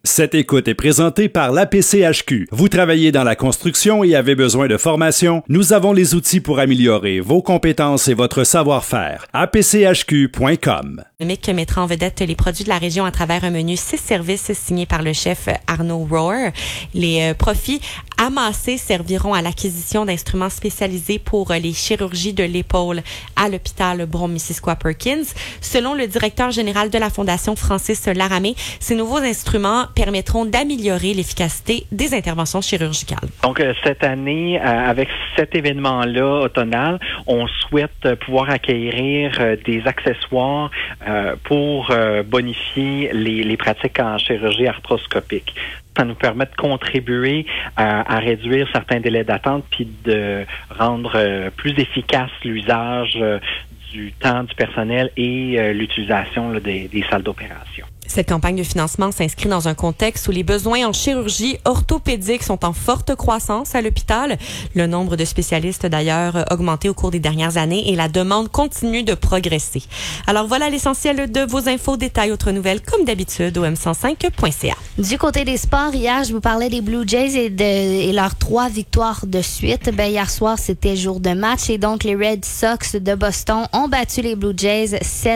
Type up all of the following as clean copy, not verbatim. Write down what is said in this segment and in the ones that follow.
Cette écoute est présentée par l'APCHQ. Vous travaillez dans la construction et avez besoin de formation? Nous avons les outils pour améliorer vos compétences et votre savoir-faire. apchq.com. Qui mettra en vedette les produits de la région à travers un menu 6 services signé par le chef Arnaud Rohr. Les profits amassés serviront à l'acquisition d'instruments spécialisés pour les chirurgies de l'épaule à l'hôpital Brome-Missisquoi-Perkins. Selon le directeur général de la Fondation Francis Laramé, ces nouveaux instruments permettront d'améliorer l'efficacité des interventions chirurgicales. Donc, cette année, avec cet événement-là automnal, on souhaite pouvoir acquérir des accessoires pour bonifier les pratiques en chirurgie arthroscopique. Ça nous permet de contribuer à réduire certains délais d'attente puis de rendre plus efficace l'usage du temps du personnel et l'utilisation des salles d'opération. Cette campagne de financement s'inscrit dans un contexte où les besoins en chirurgie orthopédique sont en forte croissance à l'hôpital. Le nombre de spécialistes, d'ailleurs, a augmenté au cours des dernières années et la demande continue de progresser. Alors voilà l'essentiel de vos infos. Détails, autres nouvelles, comme d'habitude, au m105.ca. Du côté des sports, hier, je vous parlais des Blue Jays et leurs 3 victoires de suite. Hier soir, c'était jour de match et donc les Red Sox de Boston ont battu les Blue Jays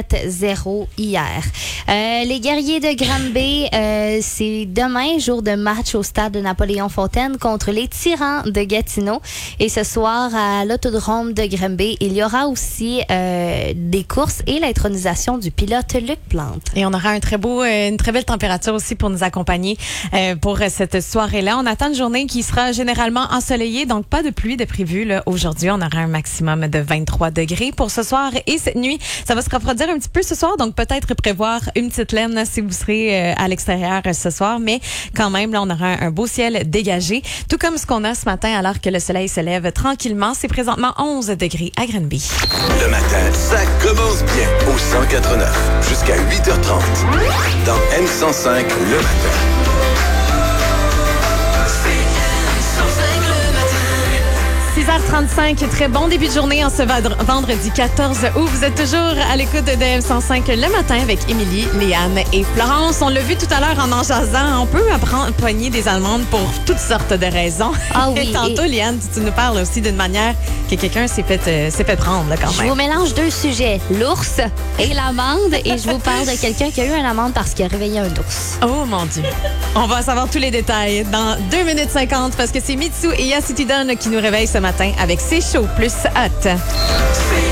7-0 hier. Les Guerriers de Granby, c'est demain, jour de match au stade de Napoléon-Fontaine contre les Tyrans de Gatineau. Et ce soir, à l'autodrome de Granby, il y aura aussi des courses et l'intronisation du pilote Luc Plante. Et on aura une très belle température aussi pour nous accompagner pour cette soirée-là. On attend une journée qui sera généralement ensoleillée, donc pas de pluie de prévu. Aujourd'hui, on aura un maximum de 23 degrés pour ce soir et cette nuit. Ça va se refroidir un petit peu ce soir, donc peut-être prévoir une petite laine si vous serez à l'extérieur ce soir, mais quand même, là, on aura un beau ciel dégagé, tout comme ce qu'on a ce matin alors que le soleil se lève tranquillement. C'est présentement 11 degrés à Granby. Le matin, ça commence bien au 104.9 jusqu'à 8h30 dans M105 le matin. 6h35, très bon début de journée en ce vendredi 14 août. Vous êtes toujours à l'écoute de M105 le matin avec Émilie, Léane et Florence. On l'a vu tout à l'heure en jasant. On peut poigner des amandes pour toutes sortes de raisons. Ah oui. Et tantôt, Léane, tu nous parles aussi d'une manière que quelqu'un s'est fait prendre là, quand même. Je vous mélange 2 sujets, l'ours et l'amande, et je vous parle de quelqu'un qui a eu une amende parce qu'il a réveillé un ours. Oh mon Dieu. On va savoir tous les détails dans 2 minutes 50 parce que c'est Mitsu et Yassitidon qui nous réveillent ce matin avec C'est chaud plus hot.